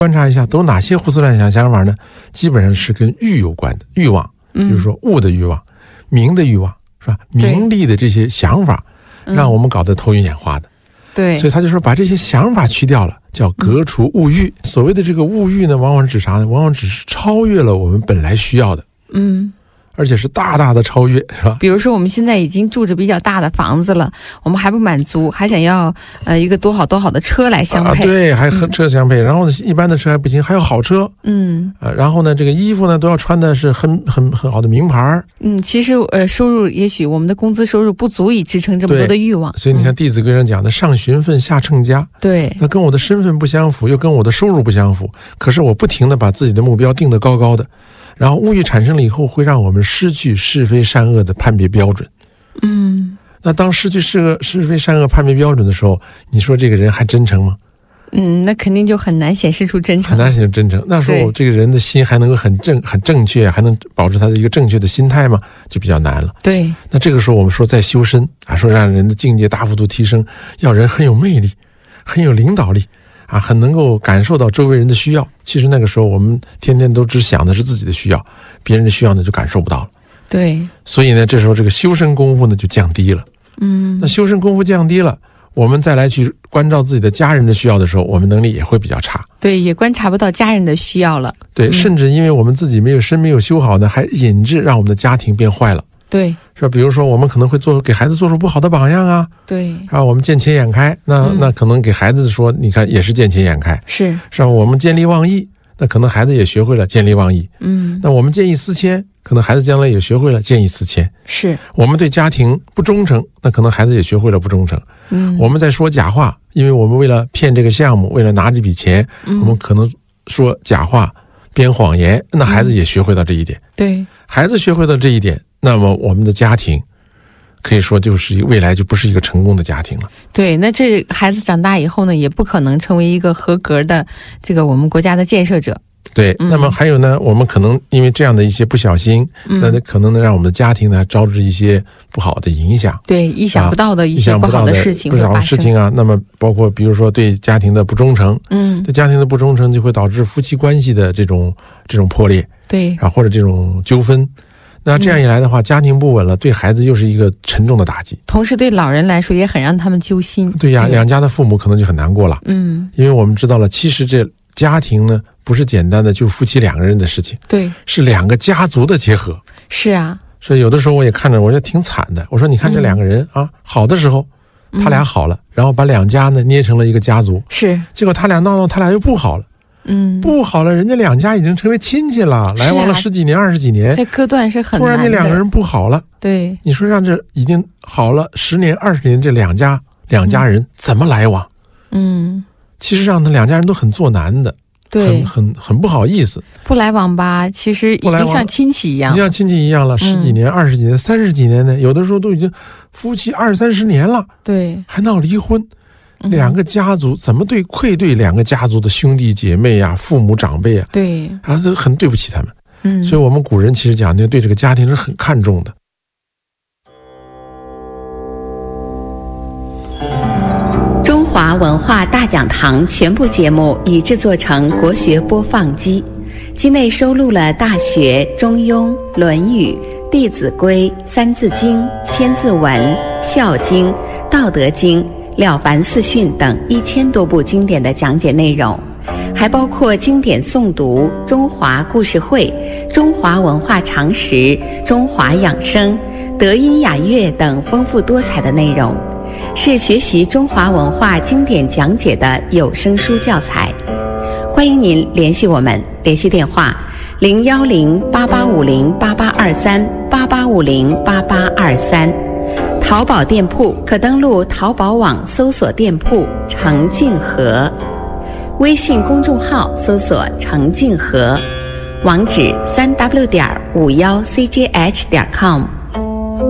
观察一下都哪些胡思乱想想法呢？基本上是跟欲有关的，欲望，比如说物的欲望、名的欲望，是吧？名利的这些想法，让我们搞得头晕眼花的。 对， 所以他就说把这些想法去掉了，叫革除物欲。所谓的这个物欲呢，往往指啥呢？往往只是超越了我们本来需要的。而且是大大的超越，是吧？ 比如说我们现在已经住着比较大的房子了，我们还不满足，还想要一个多好的车来相配。 对，还和车相配。然后一般的车还不行，还要好车。然后呢，这个衣服呢都要穿的是很好的名牌。 其实收入也许我们的工资收入不足以支撑这么多的欲望。 所以你看《弟子规》上讲的上循分下称家。 对， 那跟我的身份不相符，又跟我的收入不相符，可是我不停的把自己的目标定得高高的。然后物欲产生了以后，会让我们失去是非善恶的判别标准。那当失去是非善恶判别标准的时候，你说这个人还真诚吗？ 那肯定就很难显示出真诚。 很难显示真诚。那时候这个人的心还能够很正确，还能保持他的一个正确的心态吗？就比较难了。 对。那这个时候我们说在修身啊，说让人的境界大幅度提升，要人很有魅力，很有领导力。很能够感受到周围人的需要。其实那个时候我们天天都只想的是自己的需要，别人的需要呢就感受不到了。 对， 所以呢这时候这个修身功夫呢就降低了。那修身功夫降低了，我们再来去关照自己的家人的需要的时候，我们能力也会比较差。 对，也观察不到家人的需要了。 对，甚至因为我们自己没有修好呢，还引致让我们的家庭变坏了。 对， 是吧？比如说我们可能会给孩子做出不好的榜样啊。 对， 然后我们见钱眼开，那可能给孩子说，你看也是见钱眼开。 是吧？我们见利忘义，那可能孩子也学会了见利忘义。那我们见异思迁，可能孩子将来也学会了见异思迁。 是我们对家庭不忠诚，那可能孩子也学会了不忠诚。我们在说假话，因为我们为了骗这个项目，为了拿这笔钱，我们可能说假话、编谎言，那孩子也学会到这一点。 对， 孩子学会到这一点，那么我们的家庭可以说就是未来就不是一个成功的家庭了。 对，那这孩子长大以后呢，也不可能成为一个合格的这个我们国家的建设者。 对，那么还有呢，我们可能因为这样的一些不小心，那可能能让我们的家庭呢招致一些不好的影响。 对，意想不到的一些不好的事情会发生啊。那么包括比如说对家庭的不忠诚，对家庭的不忠诚就会导致夫妻关系的这种破裂， 对， 或者这种纠纷。那这样一来的话，家庭不稳了，对孩子又是一个沉重的打击， 同时对老人来说也很让他们揪心。 对呀，两家的父母可能就很难过了。因为我们知道了，其实这家庭呢不是简单的就夫妻两个人的事情， 对， 是两个家族的结合。 是啊， 所以有的时候我也看着，我觉得挺惨的。我说你看这两个人好的时候他俩好了，然后把两家呢捏成了一个家族， 是， 结果他俩闹，他俩又不好了。不好了，人家两家已经成为亲戚了，来往了10几年、20几年， 这割断是很难的。 突然你两个人不好了， 对， 你说让这已经好了10年、20年这两家人怎么来往？其实让他两家人都很作难的， 对， 很不好意思。 不来往吧，其实已经像亲戚一样， 已经像亲戚一样了，10几年、20几年、30几年呢，有的时候都已经夫妻20、30年了，对，还闹离婚。两个家族怎么愧对两个家族的兄弟姐妹呀、父母长辈啊， 对， 都很对不起他们。所以我们古人其实讲对这个家庭是很看重的。 中华文化大讲堂全部节目已制作成国学播放机，机内收录了《大学》《中庸》《论语》《弟子规》《三字经》《千字文》《孝经》《道德经》《了凡四训》等1000多部经典的讲解内容，还包括经典诵读、中华故事会、中华文化常识、中华养生、德音雅乐等丰富多彩的内容，是学习中华文化经典讲解的有声书教材。欢迎您联系我们，联系电话010-8850-8823-8850-8823。淘宝店铺可登录淘宝网搜索店铺程静和，微信公众号搜索程静和，网址3w.51cjh.com。